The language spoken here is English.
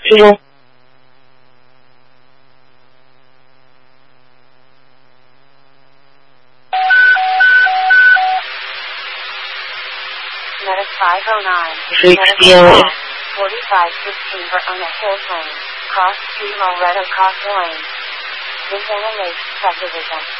最终。 Medic 509. 6 4515 for Ernest Hills Lane. Cross Street Loretto Cross Lane. Montana Lakes Subdivision.